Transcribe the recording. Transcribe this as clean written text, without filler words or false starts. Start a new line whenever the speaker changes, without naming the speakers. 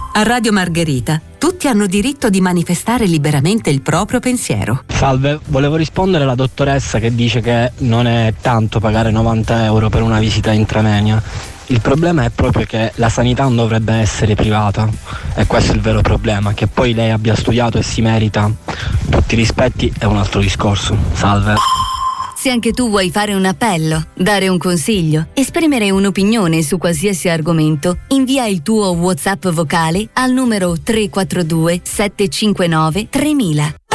A Radio Margherita tutti hanno diritto di manifestare liberamente il proprio pensiero.
Salve, volevo rispondere alla dottoressa che dice che non è tanto pagare 90 euro per una visita intramenia. Il problema è proprio che la sanità non dovrebbe essere privata, e questo è il vero problema. Che poi lei abbia studiato e si merita tutti i rispetti è un altro discorso. Salve.
Se anche tu vuoi fare un appello, dare un consiglio, esprimere un'opinione su qualsiasi argomento, invia il tuo WhatsApp vocale al numero 342 759 3000.